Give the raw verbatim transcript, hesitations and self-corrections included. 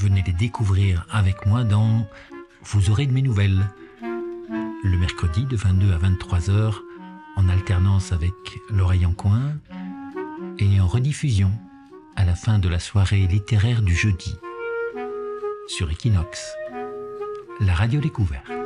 venez les découvrir avec moi dans Vous aurez de mes nouvelles, le mercredi de vingt-deux à vingt-trois heures, en alternance avec L'Oreille en Coin, et en rediffusion à la fin de la soirée littéraire du jeudi, sur Equinox, la radio découverte.